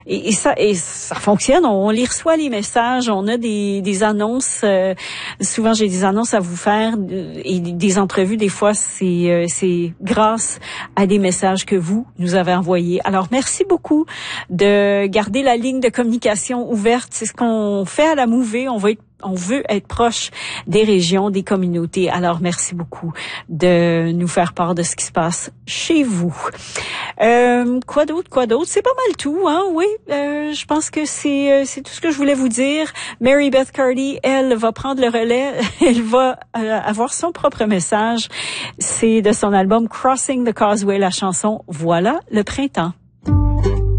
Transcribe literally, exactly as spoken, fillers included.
Et, et ça et ça fonctionne, on, on les reçoit les messages, on a des, des annonces, euh, souvent j'ai des annonces à vous faire et des entrevues, des fois c'est euh, c'est grâce à des messages que vous nous avez envoyés. Alors merci beaucoup de garder la ligne de communication ouverte, c'est ce qu'on fait à la Mouvée, on va être On veut être proche des régions, des communautés. Alors, merci beaucoup de nous faire part de ce qui se passe chez vous. Euh, quoi d'autre, quoi d'autre? C'est pas mal tout, hein? Oui, euh, je pense que c'est c'est tout ce que je voulais vous dire. Mary Beth Carty, elle va prendre le relais. Elle va euh, avoir son propre message. C'est de son album Crossing the Causeway, la chanson « Voilà le printemps ».